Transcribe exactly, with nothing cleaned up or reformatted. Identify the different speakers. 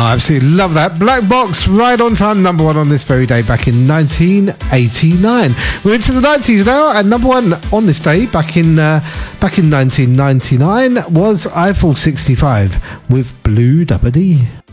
Speaker 1: absolutely love that. Black Box, right on time, number one on this very day back in nineteen eighty-nine. We're into the nineties now, and number one on this day back in uh, back in nineteen ninety-nine was Eiffel sixty-five with Blue Dabba Dee.